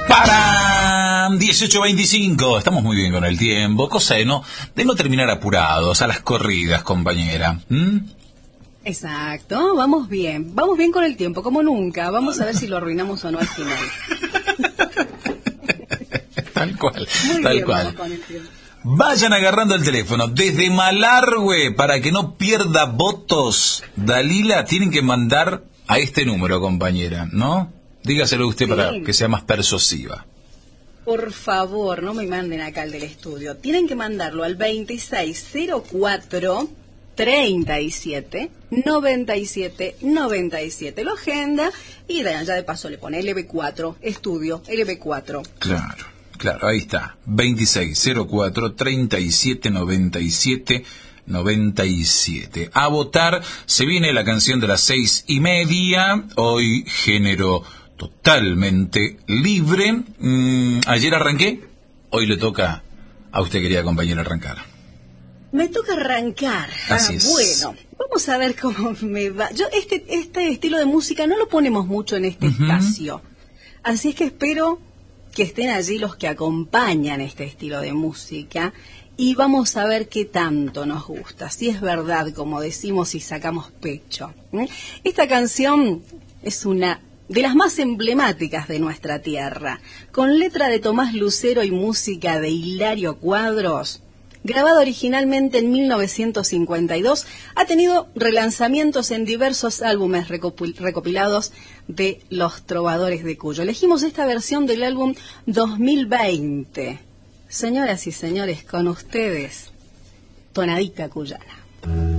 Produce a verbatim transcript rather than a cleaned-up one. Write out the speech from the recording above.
Para dieciocho veinticinco, estamos muy bien con el tiempo, cosa de no, de no terminar apurados, a las corridas, compañera. ¿Mm? Exacto, vamos bien, vamos bien con el tiempo, como nunca, vamos a ver si lo arruinamos o no al final. Tal cual, Muy tal bien, cual. vamos con el tiempo. Vayan agarrando el teléfono. Desde Malargüe, para que no pierda votos, Dalila, tienen que mandar a este número, compañera, ¿no? Dígaselo usted Sí. para que sea más persuasiva. Por favor, no me manden acá al del estudio. Tienen que mandarlo al veintiséis cero cuatro treinta y siete noventa y siete noventa y siete. Lo agenda y de allá de paso le pone L B cuatro, estudio, L B cuatro. Claro, claro, ahí está. veintiséis cero cuatro treinta y siete noventa y siete noventa y siete. A votar, se viene la canción de las seis y media. Hoy género totalmente libre. Mm, ayer arranqué, hoy le toca a usted, querida compañera, arrancar. Me toca arrancar. Así ah, es. Bueno, vamos a ver cómo me va. Yo este este estilo de música no lo ponemos mucho en este Ujú. espacio. Así es que espero que estén allí los que acompañan este estilo de música y vamos a ver qué tanto nos gusta. Si es verdad, como decimos, y sacamos pecho. ¿Mm? Esta canción es una de las más emblemáticas de nuestra tierra, con letra de Tomás Lucero y música de Hilario Cuadros. Grabado originalmente en mil novecientos cincuenta y dos, ha tenido relanzamientos en diversos álbumes recopil- recopilados de Los Trovadores de Cuyo. Elegimos esta versión del álbum dos mil veinte. Señoras y señores, con ustedes, Tonadita Cuyana.